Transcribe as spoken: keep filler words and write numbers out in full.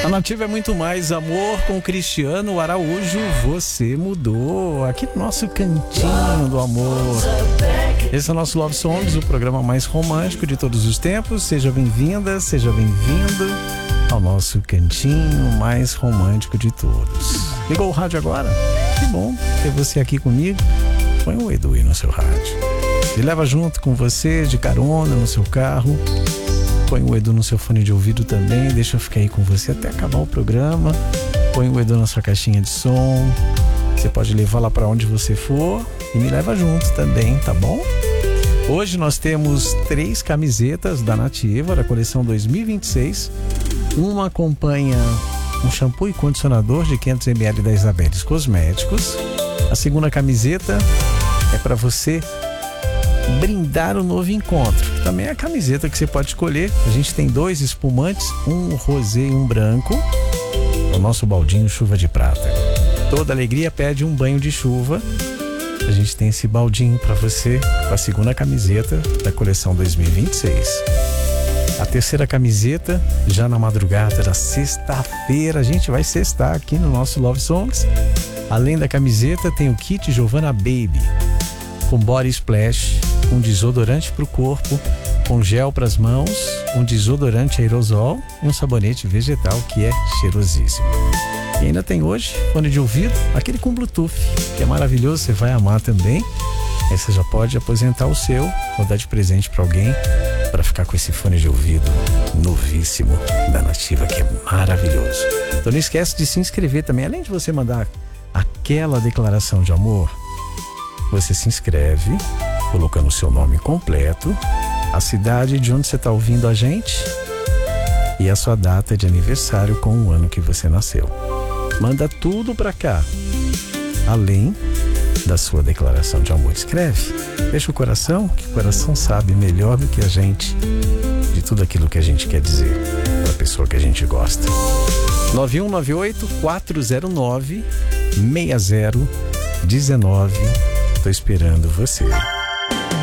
A Nativa é muito mais amor com Cristiano Araújo. Você mudou. Aqui no nosso cantinho do amor. Esse é o nosso Love Songs, o programa mais romântico de todos os tempos. Seja bem-vinda, seja bem-vindo ao nosso cantinho mais romântico de todos. Ligou o rádio agora? Que bom ter você aqui comigo. Põe o Edu aí no seu rádio. Ele leva junto com você de carona no seu carro. Põe o Edu no seu fone de ouvido também. Deixa eu ficar aí com você até acabar o programa. Põe o Edu na sua caixinha de som. Você pode levar lá para onde você for e me leva junto também, tá bom? Hoje nós temos três camisetas da Nativa, da coleção dois mil e vinte e seis. Uma acompanha um shampoo e condicionador de quinhentos mililitros da Isabeles Cosméticos. A segunda camiseta é para você brindar o novo encontro. Também é a camiseta que você pode escolher. A gente tem dois espumantes, um rosé e um branco. O nosso baldinho chuva de prata. Toda alegria pede um banho de chuva. A gente tem esse baldinho para você com a segunda camiseta da coleção dois mil e vinte e seis. A terceira camiseta, já na madrugada da sexta-feira, a gente vai sextar aqui no nosso Love Songs. Além da camiseta, tem o kit Giovanna Baby, com body splash, um desodorante para o corpo, com gel para as mãos, um desodorante aerosol e um sabonete vegetal que é cheirosíssimo. E ainda tem hoje fone de ouvido, aquele com Bluetooth, que é maravilhoso, você vai amar também. Aí você já pode aposentar o seu ou dar de presente para alguém para ficar com esse fone de ouvido novíssimo da Nativa, que é maravilhoso. Então não esquece de se inscrever também. Além de você mandar aquela declaração de amor, você se inscreve colocando o seu nome completo, a cidade de onde você está ouvindo a gente e a sua data de aniversário com o ano que você nasceu. Manda tudo para cá, além da sua declaração de amor. Escreve, deixa o coração, que o coração sabe melhor do que a gente de tudo aquilo que a gente quer dizer para a pessoa que a gente gosta. nove um nove oito, quatro zero nove, seis zero um nove. Tô esperando você.